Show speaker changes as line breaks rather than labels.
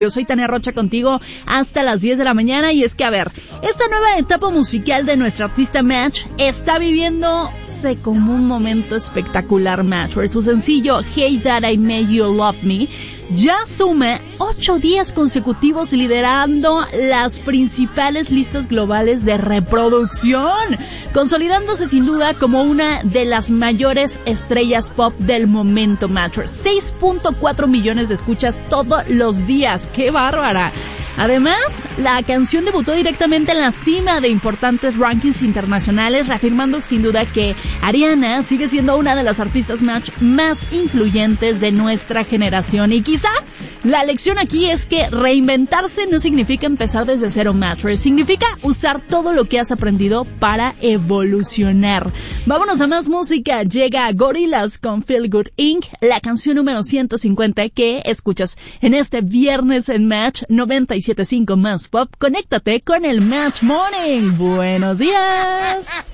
Yo soy Tania Rocha contigo hasta las 10 de la mañana y es que, a ver, esta nueva etapa musical de nuestra artista Match está viviéndose como un momento espectacular. Match, por su sencillo Hey That I Made You Love Me, ya suma 8 días consecutivos liderando las principales listas globales de reproducción, consolidándose sin duda como una de las mayores estrellas pop del momento. Match, 6.4 millones de escuchas todos los días. ¡Qué bárbara! Además, la canción debutó directamente en la cima de importantes rankings internacionales, reafirmando sin duda que Ariana sigue siendo una de las artistas Match más influyentes de nuestra generación. Y quizá la lección aquí es que reinventarse no significa empezar desde cero. Match, significa usar todo lo que has aprendido para evolucionar. Vámonos a más música. Llega Gorillaz con Feel Good Inc., la canción número 150 que escuchas en este viernes en Match 97.5 más pop. Conéctate con el Match Morning. Buenos días.